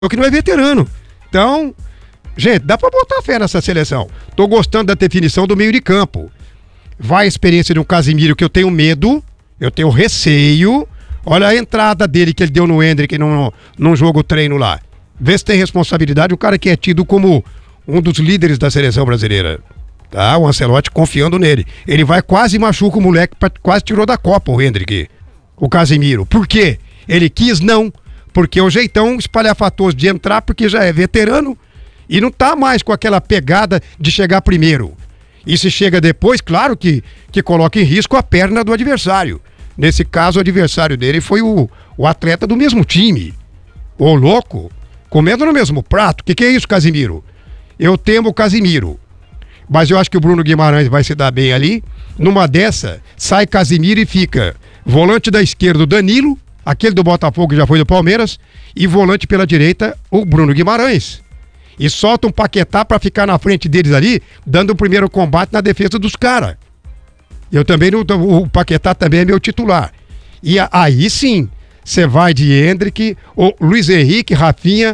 que não é veterano. Então, gente, dá pra botar fé nessa seleção. Tô gostando da definição do meio de campo. Vai a experiência de um Casimiro que eu tenho medo, eu tenho receio. Olha a entrada dele que ele deu no Hendrick num jogo treino lá. Vê se tem responsabilidade o cara que é tido como um dos líderes da seleção brasileira. Tá? O Ancelotti confiando nele. Ele vai quase machuca o moleque, quase tirou da Copa o Hendrick, o Casimiro. Por quê? Ele quis não. Porque o jeitão espalhafatoso de entrar, porque já é veterano e não tá mais com aquela pegada de chegar primeiro. E se chega depois, claro que coloca em risco a perna do adversário. Nesse caso, o adversário dele foi o atleta do mesmo time. Ô louco, comendo no mesmo prato. Que é isso, Casimiro? Eu temo o Casimiro. Mas eu acho que o Bruno Guimarães vai se dar bem ali. Numa dessa, sai Casimiro e fica volante da esquerda o Danilo, aquele do Botafogo que já foi do Palmeiras, e volante pela direita o Bruno Guimarães. E solta um Paquetá pra ficar na frente deles ali, dando o primeiro combate na defesa dos caras. Eu também, o Paquetá também é meu titular. E aí sim, você vai de Hendrick, o Luiz Henrique, Rafinha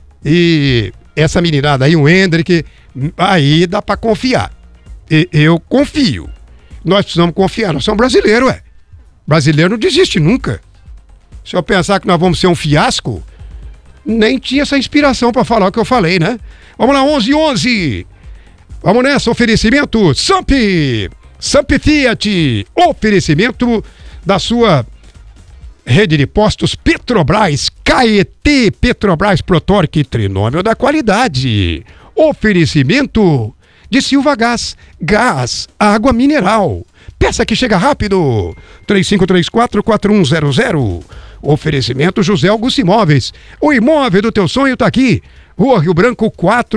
e essa meninada aí, o Hendrick, aí dá pra confiar. Eu confio. Nós precisamos confiar, nós somos brasileiros, ué. Brasileiro não desiste nunca. Se eu pensar que nós vamos ser um fiasco, nem tinha essa inspiração pra falar o que eu falei, né? Vamos lá, 11:11. Vamos nessa, oferecimento Samp Fiat, oferecimento da sua rede de postos Petrobras, Caetê, Petrobras Protorque, trinômio da qualidade. Oferecimento de Silva Gás, água mineral. Peça que chega rápido, 3534-4100. Oferecimento José Augusto Imóveis, o imóvel do teu sonho tá aqui. Rua Rio Branco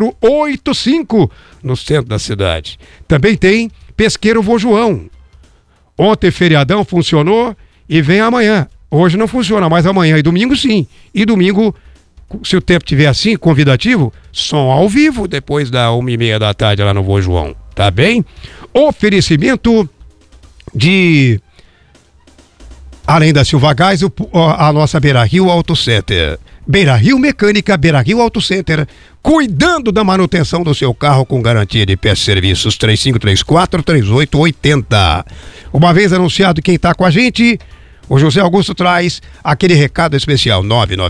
485, no centro da cidade. Também tem Pesqueiro Vô João. Ontem feriadão funcionou e vem amanhã. Hoje não funciona, mas amanhã e domingo sim. E domingo, se o tempo tiver assim, convidativo, som ao vivo depois da 1h30 da tarde lá no Vô João. Tá bem? Oferecimento de... Além da Silva Gás, a nossa Beira Rio Auto Center. Beira Rio Mecânica, Beira Rio Auto Center, cuidando da manutenção do seu carro com garantia de peças e serviços. 3534-3880. Uma vez anunciado quem está com a gente, o José Augusto traz aquele recado especial,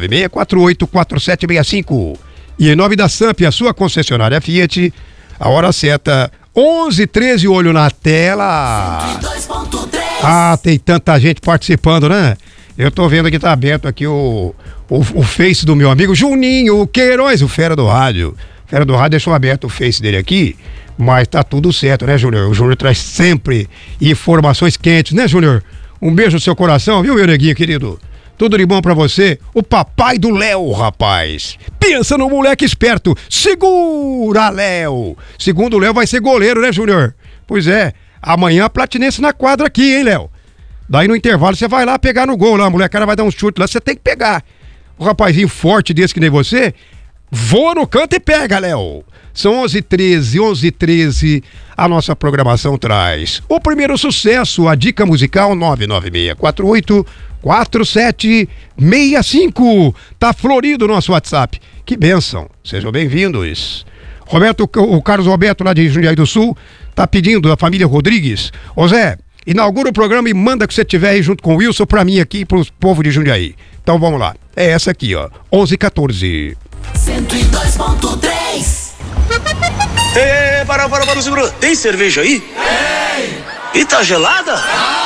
996-484765. E em nome da Samp, a sua concessionária Fiat, a hora certa, 11:13, olho na tela. 102.3. Ah, tem tanta gente participando, né? Eu tô vendo que tá aberto aqui o Face do meu amigo Juninho Queiroz, o Fera do Rádio. Fera do Rádio deixou aberto o Face dele aqui, mas tá tudo certo, né, Júnior? O Júnior traz sempre informações quentes, né, Júnior? Um beijo no seu coração, viu, meu neguinho querido? Tudo de bom pra você. O papai do Léo, rapaz. Pensa no moleque esperto. Segura, Léo. Segundo o Léo, vai ser goleiro, né, Júnior? Pois é. Amanhã a Platinense na quadra aqui, hein, Léo? Daí no intervalo você vai lá pegar no gol lá. A molecada vai dar um chute lá, você tem que pegar. O rapazinho forte desse que nem você, voa no canto e pega, Léo. São 11:13. A nossa programação traz o primeiro sucesso, a dica musical 996484765. Tá florido o nosso WhatsApp. Que bênção. Sejam bem-vindos. O Carlos Roberto lá de Jundiaí do Sul tá pedindo da família Rodrigues. Ô Zé, inaugura o programa e manda que você tiver aí junto com o Wilson pra mim aqui, pros povo de Jundiaí. Então vamos lá. É essa aqui, ó. 11:14. 102.3. Para, segura. Tem cerveja aí? Tem! E tá gelada?